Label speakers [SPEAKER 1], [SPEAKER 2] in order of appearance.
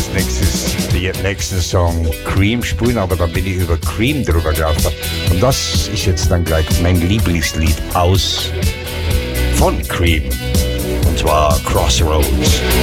[SPEAKER 1] als nächsten Song Cream spielen, aber da bin ich über Cream drüber gelaufen. Und das ist jetzt dann gleich mein Lieblingslied von Cream. Und zwar Crossroads.